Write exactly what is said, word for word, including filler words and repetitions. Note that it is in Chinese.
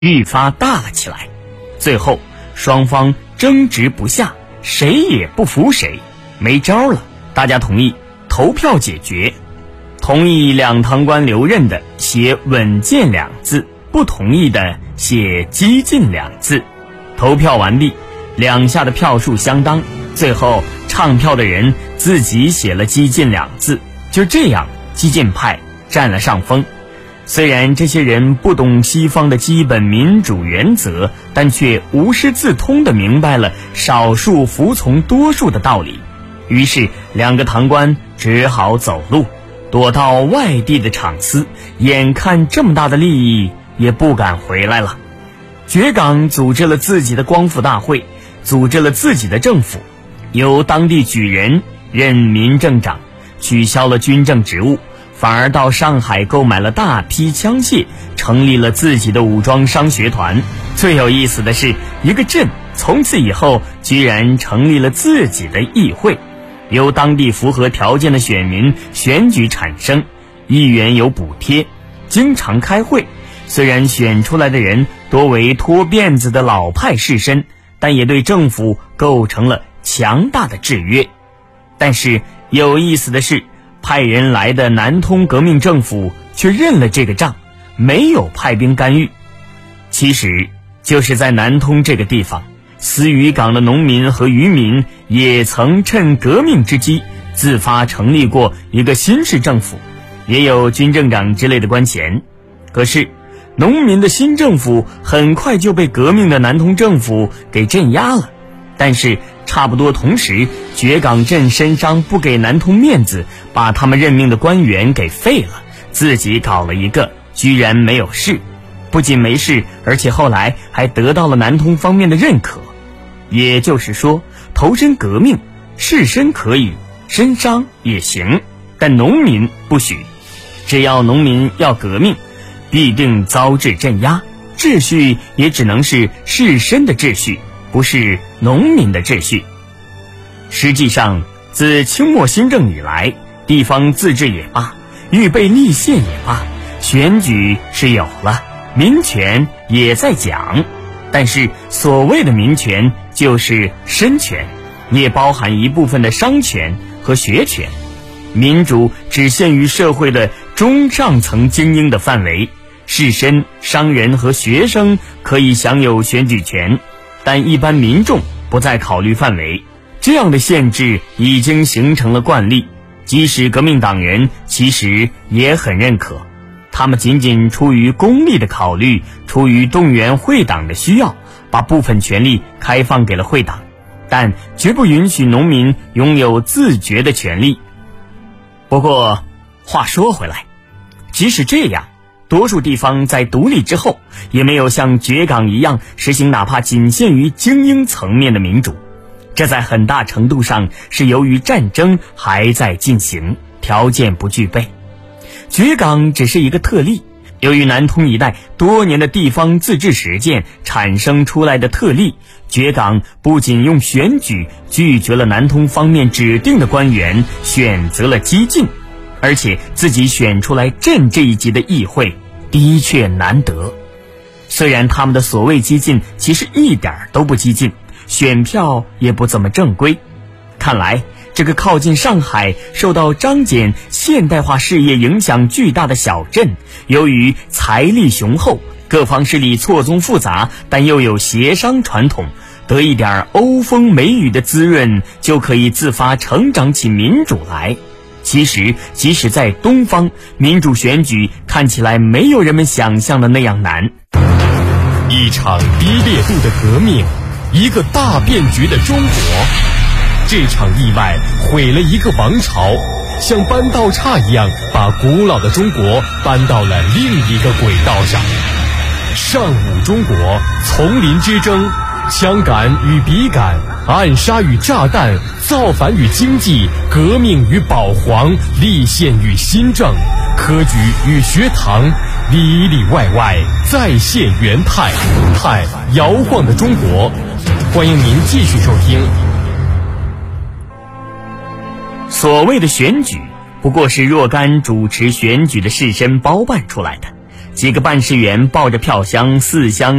愈发大了起来。最后双方争执不下，谁也不服谁，没招了，大家同意投票解决。同意两堂官留任的写稳健两字，不同意的写激进两字。投票完毕，两下的票数相当，最后唱票的人自己写了激进两字，就这样激进派占了上风。虽然这些人不懂西方的基本民主原则，但却无师自通地明白了少数服从多数的道理。于是两个堂官只好走路，躲到外地的场司，眼看这么大的利益也不敢回来了。觉岗组织了自己的光复大会，组织了自己的政府，由当地举人任民政长，取消了军政职务，反而到上海购买了大批枪械，成立了自己的武装商学团。最有意思的是，一个镇从此以后居然成立了自己的议会，由当地符合条件的选民选举产生，议员有补贴，经常开会。虽然选出来的人多为脱辫子的老派士绅，但也对政府构成了强大的制约。但是有意思的是，派人来的南通革命政府却认了这个账，没有派兵干预。其实就是在南通这个地方，思渔港的农民和渔民也曾趁革命之机自发成立过一个新式政府，也有军政长之类的官衔。可是农民的新政府很快就被革命的南通政府给镇压了。但是差不多同时，觉岗镇绅商不给南通面子，把他们任命的官员给废了，自己搞了一个，居然没有事。不仅没事，而且后来还得到了南通方面的认可。也就是说，投身革命，士绅可以，绅商也行，但农民不许。只要农民要革命，必定遭致镇压，秩序也只能是士绅的秩序，不是农民的秩序。实际上，自清末新政以来，地方自治也罢，预备立宪也罢，选举是有了，民权也在讲。但是所谓的民权就是绅权，也包含一部分的商权和学权。民主只限于社会的中上层精英的范围，士绅、商人和学生可以享有选举权，但一般民众不在考虑范围。这样的限制已经形成了惯例，即使革命党人其实也很认可，他们仅仅出于功利的考虑，出于动员会党的需要，把部分权力开放给了会党，但绝不允许农民拥有自决的权利。不过话说回来，即使这样，多数地方在独立之后也没有像觉岗一样实行哪怕仅限于精英层面的民主，这在很大程度上是由于战争还在进行，条件不具备。觉岗只是一个特例，由于南通一带多年的地方自治实践产生出来的特例，觉岗不仅用选举拒绝了南通方面指定的官员，选择了激进，而且自己选出来镇这一级的议会的确难得。虽然他们的所谓激进其实一点都不激进，选票也不怎么正规。看来这个靠近上海、受到张謇现代化事业影响巨大的小镇，由于财力雄厚，各方势力错综复杂，但又有协商传统，得一点欧风美雨的滋润，就可以自发成长起民主来。其实即使在东方，民主选举看起来没有人们想象的那样难。 一场低烈度的革命，一个大变局的中国。这场意外毁了一个王朝，像搬道岔一样把古老的中国搬到了另一个轨道上。上午中国，丛林之争，枪杆与笔杆，暗杀与炸弹，造反与经济，革命与保皇，立宪与新政，科举与学堂，里里外外再现元泰泰摇晃的中国。欢迎您继续收听。 所谓的选举不过是若干主持选举的士绅包办出来的， 几个办事员抱着票箱四乡